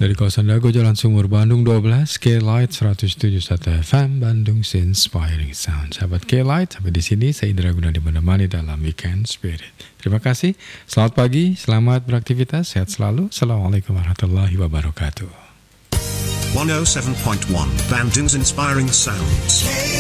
Dari kawasan Dago Jalan Sumur Bandung 12, K-Light 107.1 FM Bandung Inspiring Sound. Sahabat K-Light, sampai di sini saya Indra Gunadi menemani dalam Weekend Spirit. Terima kasih, selamat pagi, selamat beraktivitas, sehat selalu. Assalamualaikum warahmatullahi wabarakatuh. 107.1 Bandung's Inspiring Sounds.